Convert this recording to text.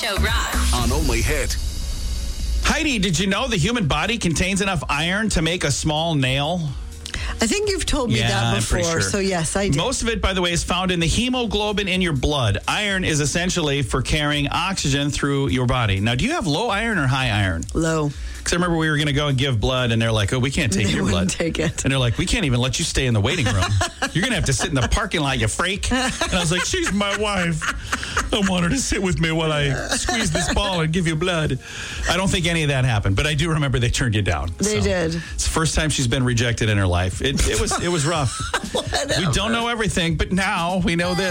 Show rocks. On Only Hit. Heidi, did you know the human body contains enough iron to make a small nail? I think you've told me that I'm before, pretty sure. so yes, I did. Most of it, by the way, is found in the hemoglobin in your blood. Iron is essentially for carrying oxygen through your body. Now, do you have low iron or high iron? Low. Because I remember we were going to go and give blood, and they're like, oh, we can't take They your blood. wouldn't take it. And they're like, we can't even let you stay in the waiting room. You're going to have to sit in the parking lot, you freak. And I was like, she's my wife. I want her to sit with me while I squeeze this ball and give you blood. I don't think any of that happened, but I do remember they turned you down. They did. It's the first time she's been rejected in her life. It was rough. We don't know everything, but now we know this.